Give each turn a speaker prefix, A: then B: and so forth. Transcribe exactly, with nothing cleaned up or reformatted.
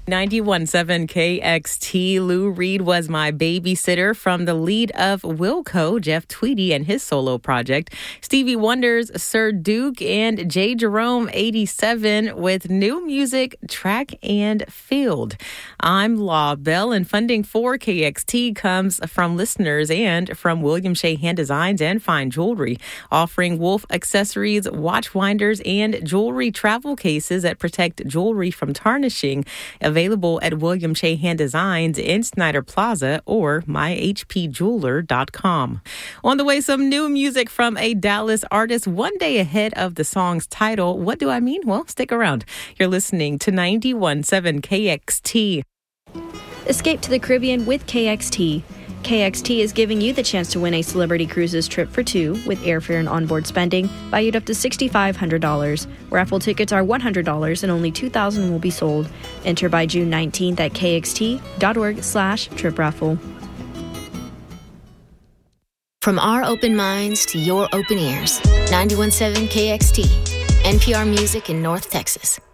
A: ninety-one point seven K X T. Lou Reed was my babysitter from the lead of Wilco, Jeff Tweedy, and his solo project. Stevie Wonder's Sir Duke and J. Jerome eighty-seven with new music, Track and Field. I'm Law Bell, and funding for K X T comes from listeners and from William Shea Hand Designs and Fine Jewelry, offering Wolf accessories, watch winders, and jewelry travel cases that protect jewelry from tarnishing. Available at William Shea Hand Designs in Snyder Plaza or my h p jeweler dot com. On the way, some new music from a Dallas artist one day ahead of the song's title. What do I mean? Well, stick around. You're listening to ninety-one point seven K X T.
B: Escape to the Caribbean with K X T. K X T is giving you the chance to win a Celebrity Cruises trip for two with airfare and onboard spending valued up to six thousand five hundred dollars. Raffle tickets are one hundred dollars and only two thousand will be sold. Enter by June nineteenth at kxt.org slash trip raffle.
C: From our open minds to your open ears, ninety-one point seven K X T, N P R Music in North Texas.